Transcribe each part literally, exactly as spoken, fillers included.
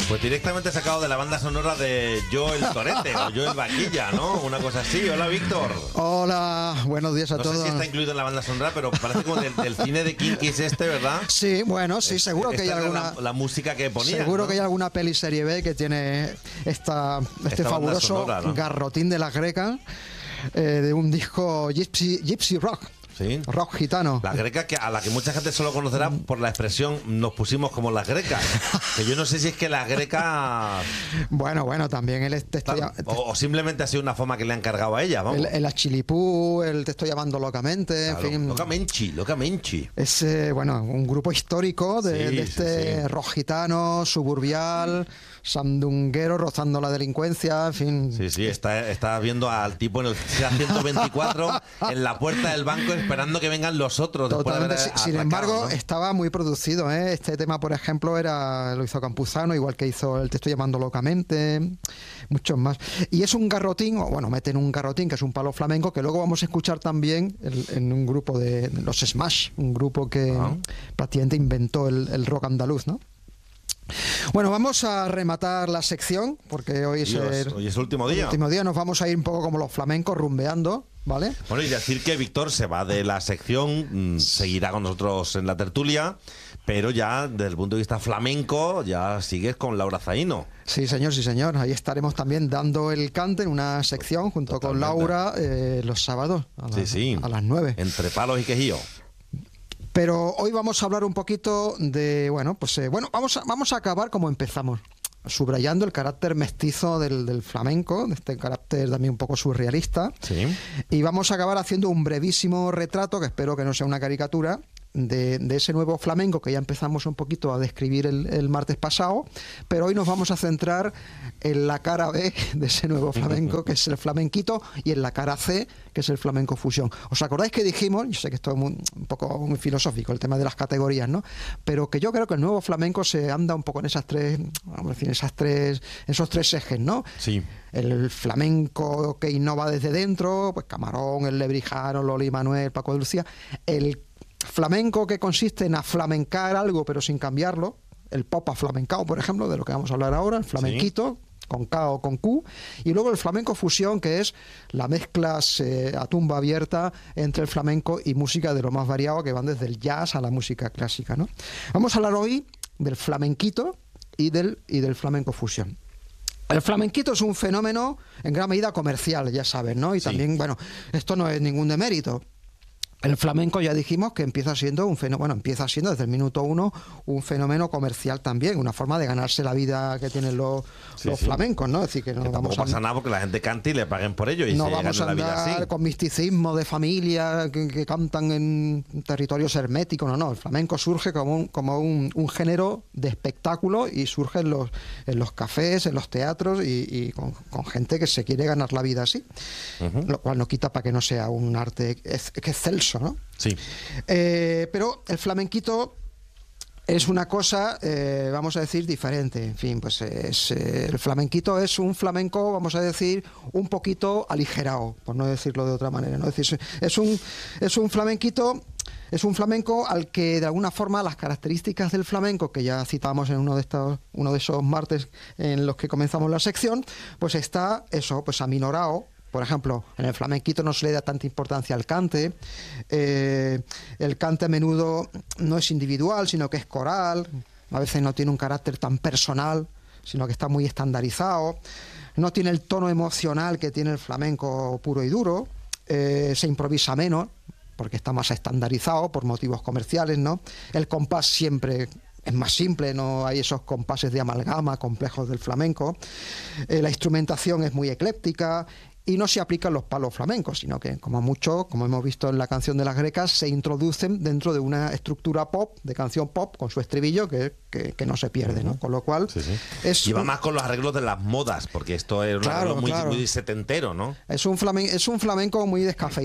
Pues directamente sacado de la banda sonora de Yo el Torete o Yo el Vaquilla, ¿no? Una cosa así. Hola, Víctor. Hola, buenos días a no todos. No sé si está incluido en la banda sonora, pero parece como del, del cine de Kinky es este, ¿verdad? Sí, bueno, sí, seguro Esta que hay era alguna... La, la música que ponía, Seguro ¿no? que hay alguna peli serie B que tiene esta, este Esta banda fabuloso sonora, ¿no? garrotín de las grecas, eh, de un disco Gypsy, Gypsy Rock. Sí. Rock gitano. La greca, que a la que mucha gente solo conocerá por la expresión nos pusimos como las grecas. Que yo no sé si es que las grecas... Bueno, bueno, también el te estoy, o, o simplemente ha sido una forma que le han cargado a ella, vamos. El, el Achilipú, el Te estoy llamando locamente, Claro, en fin. Locamenchi, locamenchi. Es, eh, bueno, un grupo histórico de, Sí, de este sí, sí. rock gitano, suburbial, sandunguero, rozando la delincuencia, en fin. Sí, sí, está, está viendo al tipo en el ciento veinticuatro en la puerta del banco esperando que vengan los otros. Totalmente. Después de haber Sin atracado, embargo, ¿no? estaba muy producido, ¿eh? Este tema, por ejemplo, era lo hizo Campuzano, igual que hizo el Te estoy llamando locamente, muchos más. Y es un garrotín, o bueno, meten un garrotín, que es un palo flamenco, que luego vamos a escuchar también en, en un grupo de, de los Smash, un grupo que Ah. prácticamente inventó el, el rock andaluz, ¿no? Bueno, vamos a rematar la sección, porque hoy es, Dios, el, hoy es el último día. el último día. Nos vamos a ir un poco como los flamencos, rumbeando, ¿vale? Bueno, y decir que Víctor se va de la sección, mmm, seguirá con nosotros en la tertulia, pero ya desde el punto de vista flamenco ya sigues con Laura Zaino. Sí, señor, sí, señor. Ahí estaremos también dando el cante en una sección junto Totalmente. con Laura eh, los sábados a, Sí, la- sí. a las nueve. Entre palos y quejíos. Pero hoy vamos a hablar un poquito de, bueno, pues eh, bueno, vamos a, vamos a acabar como empezamos, subrayando el carácter mestizo del, del flamenco, de este carácter también un poco surrealista. Sí. Y vamos a acabar haciendo un brevísimo retrato, que espero que no sea una caricatura, de, de ese nuevo flamenco que ya empezamos un poquito a describir el, el martes pasado, pero hoy nos vamos a centrar en la cara B de ese nuevo flamenco, que es el flamenquito, y en la cara C, que es el flamenco fusión. ¿Os acordáis que dijimos, yo sé que esto es muy, un poco muy filosófico, el tema de las categorías, ¿no? Pero que yo creo que el nuevo flamenco se anda un poco en esas tres, vamos a decir, esas tres, esos tres ejes, ¿no? Sí. El flamenco que innova desde dentro, pues Camarón, el Lebrijano, Loli Manuel, Paco de Lucía. El flamenco que consiste en aflamencar algo pero sin cambiarlo. El pop aflamencado, por ejemplo, de lo que vamos a hablar ahora, el flamenquito, sí, con K o con Q. Y luego el flamenco fusión, que es la mezcla eh, a tumba abierta entre el flamenco y música de lo más variado, que van desde el jazz a la música clásica, ¿no? Vamos a hablar hoy del flamenquito y del, y del flamenco fusión. El flamenquito es un fenómeno en gran medida comercial, ya sabes, ¿no? Y Sí. también, bueno, esto no es ningún demérito. El flamenco ya dijimos que empieza siendo un fenómeno, bueno, empieza siendo desde el minuto uno un fenómeno comercial también, una forma de ganarse la vida que tienen los, Sí, los sí. flamencos, ¿no? Es decir, que no Que tampoco vamos a, pasa nada porque la gente cante y le paguen por ello y no se vamos a gane la vida andar así. con misticismo de familia que, que cantan en territorios herméticos, no, no, el flamenco surge como un, como un, un género de espectáculo y surge en los, en los cafés, en los teatros y, y con, con gente que se quiere ganar la vida así, Ujú. lo cual no quita para que no sea un arte ex- excelso, ¿no? Sí. Eh, pero el flamenquito es una cosa, eh, vamos a decir, diferente. En fin, pues es, eh, el flamenquito es un flamenco, vamos a decir, un poquito aligerado, por no decirlo de otra manera, ¿no? Es decir, es un, es un flamenquito, es un flamenco al que de alguna forma las características del flamenco, que ya citábamos en uno de estos, uno de esos martes en los que comenzamos la sección, pues está eso, pues aminorado. Por ejemplo, en el flamenquito no se le da tanta importancia al cante. Eh, el cante a menudo no es individual, sino que es coral. A veces no tiene un carácter tan personal, sino que está muy estandarizado. No tiene el tono emocional que tiene el flamenco puro y duro. Eh, se improvisa menos, porque está más estandarizado por motivos comerciales, ¿no? El compás siempre es más simple, no hay esos compases de amalgama complejos del flamenco. Eh, la instrumentación es muy ecléptica y no se aplican los palos flamencos, sino que, como mucho, como hemos visto en la canción de las grecas, se introducen dentro de una estructura pop, de canción pop, con su estribillo, que, que, que no se pierde, ¿no? Con lo cual, Sí, sí. es Y va un- más con los arreglos de las modas, porque esto es un Claro, arreglo muy, claro. muy setentero, ¿no? Es un flamenco, es un flamenco muy descafeinado.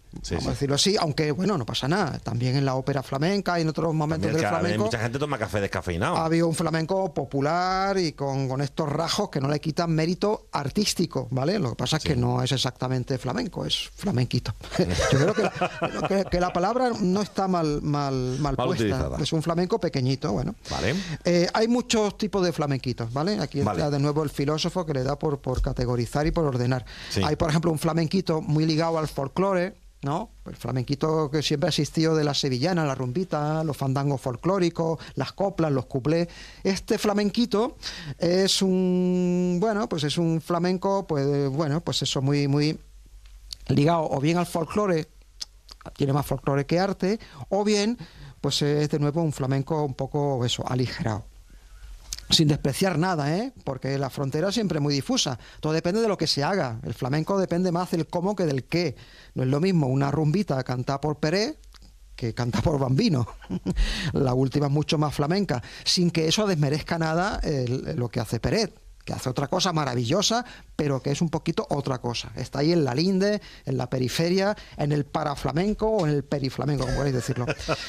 Sí, vamos sí. a decirlo así, aunque bueno, no pasa nada. También en la ópera flamenca y en otros momentos También del que flamenco mucha gente toma café descafeinado. ha habido un flamenco popular y con, con estos rasgos que no le quitan mérito artístico, ¿vale? Lo que pasa es Sí. que no es exactamente flamenco, es flamenquito. Yo creo que la, que, que la palabra no está mal, mal, mal, Mal puesta. utilizada. Es un flamenco pequeñito, bueno. Vale. Eh, hay muchos tipos de flamenquitos, ¿vale? Aquí Vale. está de nuevo el filósofo que le da por, por categorizar y por ordenar. Sí. Hay, por ejemplo, un flamenquito muy ligado al folclore, ¿no? El flamenquito que siempre ha existido de la sevillana, la rumbita, los fandangos folclóricos, las coplas, los cuplés. Este flamenquito es un, bueno, pues es un flamenco, pues bueno, pues eso muy, muy ligado o bien al folclore, tiene más folclore que arte, o bien, pues es de nuevo un flamenco un poco eso, aligerado. Sin despreciar nada, ¿eh? Porque la frontera siempre es muy difusa. Todo depende de lo que se haga. El flamenco depende más del cómo que del qué. No es lo mismo una rumbita cantada por Pérez que canta por Bambino. La última es mucho más flamenca, sin que eso desmerezca nada el, lo que hace Pérez, que hace otra cosa maravillosa, pero que es un poquito otra cosa. Está ahí en la linde, en la periferia, en el paraflamenco o en el periflamenco, como queréis decirlo.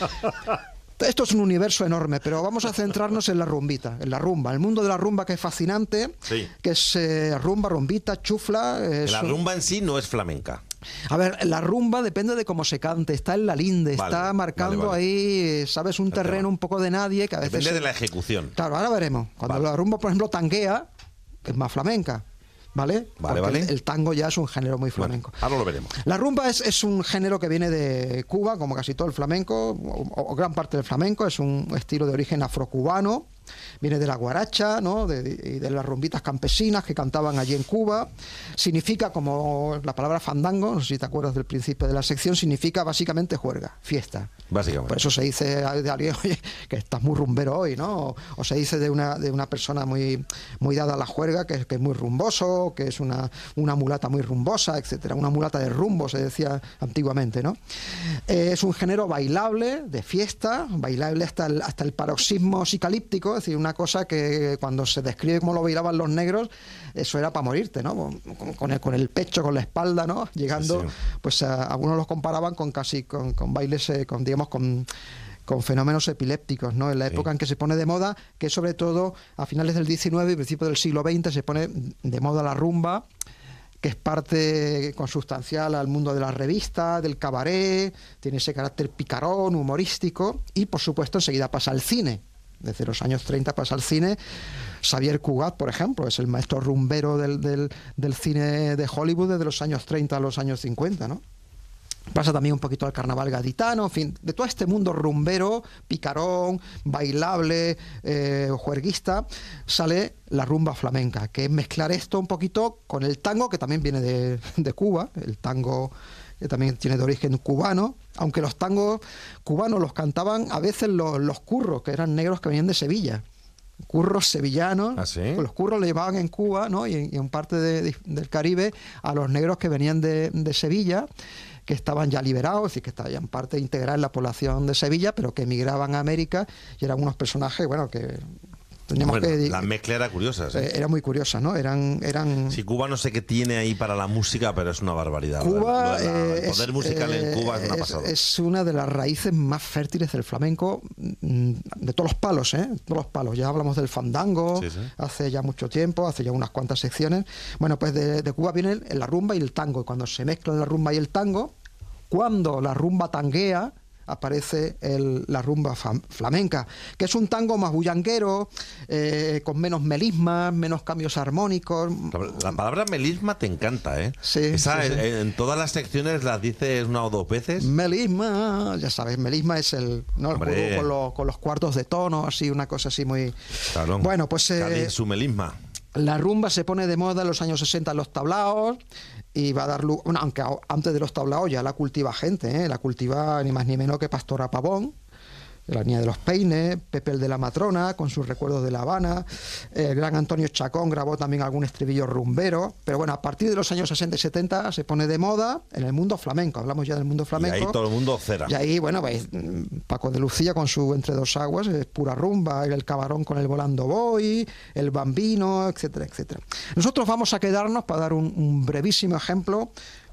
Esto es un universo enorme, pero vamos a centrarnos en la rumbita, en la rumba, el mundo de la rumba, que es fascinante, Sí. que es eh, rumba, rumbita, chufla. Es La un- rumba en sí no es flamenca. A ver, la rumba depende de cómo se cante, está en la linde, Vale, está marcando vale, vale. ahí, sabes, un El terreno tema. un poco de nadie que a veces... Depende se- de la ejecución. Claro, ahora veremos. Cuando Vale. la rumba, por ejemplo, tanguea, es más flamenca, ¿vale? Vale, Porque vale. El, el tango ya es un género muy Bueno, flamenco. ahora lo veremos. La rumba es, es un género que viene de Cuba, como casi todo el flamenco, o, o gran parte del flamenco, es un estilo de origen afrocubano, viene de la guaracha, ¿no? de, de, de las rumbitas campesinas que cantaban allí en Cuba. Significa, como la palabra fandango, no sé si te acuerdas del principio de la sección, significa básicamente juerga, fiesta. Básicamente. Por eso se dice de alguien, oye, que estás muy rumbero hoy, ¿no? O, o se dice de una, de una persona muy, muy dada a la juerga, que, que es muy rumboso, que es una, una mulata muy rumbosa, etcétera. Una mulata de rumbo, se decía antiguamente, ¿no? Eh, es un género bailable, de fiesta, bailable hasta el, hasta el paroxismo psicalíptico, es decir, una cosa que cuando se describe cómo lo bailaban los negros, eso era para morirte, ¿no? Con, con, el, con el pecho, con la espalda, ¿no? Llegando, Sí, sí. pues a, algunos los comparaban con casi, con, con bailes, eh, con, digamos, con con fenómenos epilépticos, ¿no? En la Sí. época en que se pone de moda, que sobre todo a finales del diecinueve y principios del siglo veinte se pone de moda la rumba, que es parte consustancial al mundo de la revista, del cabaret, tiene ese carácter picarón, humorístico, y por supuesto enseguida pasa al cine. Desde los años treinta pasa al cine. Xavier Cugat, por ejemplo, es el maestro rumbero del, del, del cine de Hollywood desde los años treinta a los años cincuenta, ¿no? Pasa también un poquito al carnaval gaditano, en fin, de todo este mundo rumbero, picarón, bailable, eh, juerguista, sale la rumba flamenca, que es mezclar esto un poquito con el tango, que también viene de, de Cuba, el tango que también tiene de origen cubano, aunque los tangos cubanos los cantaban a veces los, los curros, que eran negros que venían de Sevilla. Curros sevillanos, ¿Ah, sí? pues los curros le llevaban en Cuba, ¿no? y, en, y en parte de, de, del Caribe a los negros que venían de, de Sevilla, que estaban ya liberados, es decir, que estaban parte integral en la población de Sevilla, pero que emigraban a América y eran unos personajes, bueno, que teníamos Bueno, que... la mezcla era curiosa. ¿sí? eh, era muy curiosa, ¿no? Eran... eran Sí, Cuba no sé qué tiene ahí para la música, pero es una barbaridad. Cuba, Lo de la- eh, el poder es, musical eh, en Cuba es una es- pasada. es una de las raíces más fértiles del flamenco, mm, de todos los palos, ¿eh? Todos los palos. Ya hablamos del fandango, Sí, sí. hace ya mucho tiempo, hace ya unas cuantas secciones. Bueno, pues de, de Cuba viene la rumba y el tango. Y cuando se mezclan la rumba y el tango, cuando la rumba tanguea, aparece el, la rumba fam- flamenca, que es un tango más bullanguero, eh, con menos melismas, menos cambios armónicos. La, la palabra melisma te encanta, ¿eh? Sí, Esa, sí, sí. En, en todas las secciones las dices una o dos veces. Melisma, ya sabes, melisma es el, ¿no? el Hombre. juego con, los- con los cuartos de tono, así, una cosa así muy... Claro. Bueno, pues eh, Cádiz, su melisma. la rumba se pone de moda en los años sesenta en los tablaos y va a dar lugar, bueno, aunque a- antes de los tablaos ya la cultiva gente, ¿eh? La cultiva ni más ni menos que Pastora Pavón, la niña de los peines, Pepe el de la Matrona, con sus recuerdos de La Habana, el gran Antonio Chacón grabó también algún estribillo rumbero, pero bueno, a partir de los años sesenta y setenta se pone de moda en el mundo flamenco, hablamos ya del mundo Y flamenco. ahí todo el mundo cera. Y ahí, bueno, pues, mm, Paco de Lucía con su Entre dos aguas, es pura rumba, el Camarón con el Volando Boy, el Bambino, etcétera, etcétera. Nosotros vamos a quedarnos, para dar un, un brevísimo ejemplo,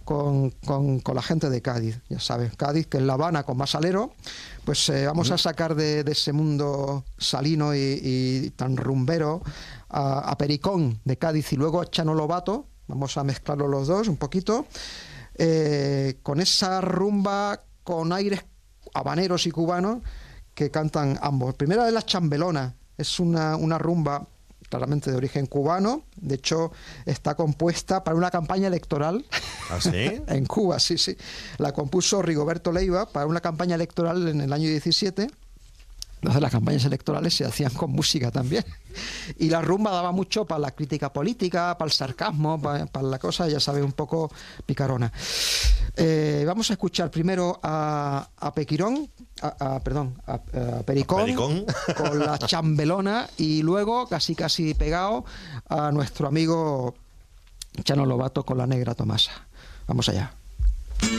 con, con, con la gente de Cádiz. Ya sabes, Cádiz, que es La Habana con más salero, pues eh, vamos a sacar de, de ese mundo salino y, y tan rumbero a, a Pericón de Cádiz y luego a Chano Lobato. Vamos a mezclarlos los dos un poquito, eh, con esa rumba con aires habaneros y cubanos que cantan ambos. Primera de las Chambelonas, es una, una rumba claramente de origen cubano, de hecho está compuesta para una campaña electoral. ¿Ah, sí? En Cuba, sí, sí. La compuso Rigoberto Leiva para una campaña electoral en el año diecisiete. Entonces las campañas electorales se hacían con música también. Y la rumba daba mucho para la crítica política, para el sarcasmo, para, para la cosa, ya sabes, un poco picarona. Eh, vamos a escuchar primero a, a Pequirón, a, a, perdón, a, a Pericón, Pericón, con la Chambelona, y luego, casi casi pegado, a nuestro amigo Chano Lobato con la Negra Tomasa. Vamos allá.